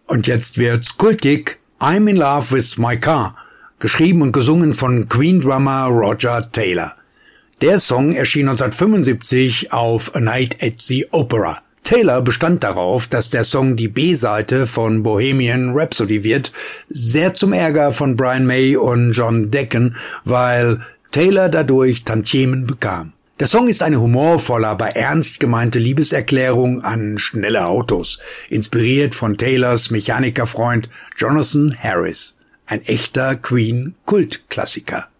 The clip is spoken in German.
Und jetzt wird's kultig. I'm in Love with My Car, geschrieben und gesungen von Queen-Drummer Roger Taylor. Der Song erschien 1975 auf A Night at the Opera. Taylor bestand darauf, dass der Song die B-Seite von Bohemian Rhapsody wird, sehr zum Ärger von Brian May und John Deacon, weil Taylor dadurch Tantiemen bekam. Der Song ist eine humorvolle, aber ernst gemeinte Liebeserklärung an schnelle Autos, inspiriert von Taylors Mechanikerfreund Jonathan Harris. Ein echter Queen-Kultklassiker.